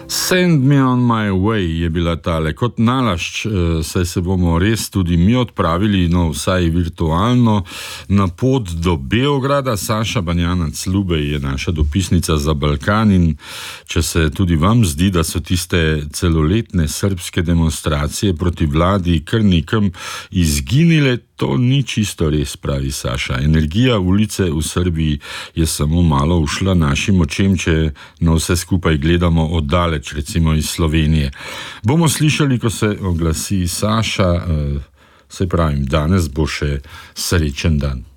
Send me on my way je bila tale, kot nalašč, saj se bomo res tudi mi odpravili, no vsaj virtualno, na pot do Beograda. Saša Banjanac Lubej je naša dopisnica za Balkan in če se tudi vam zdi, da so tiste celoletne srbske demonstracije proti vladi kar nekam izginile, to ni čisto res, pravi Saša. Energija ulice v Srbiji je samo malo ušla našim očem, če na vse skupaj gledamo oddaleč, recimo iz Slovenije. Bomo slišali, ko se oglasi Saša, saj pravim, danes bo še srečen dan.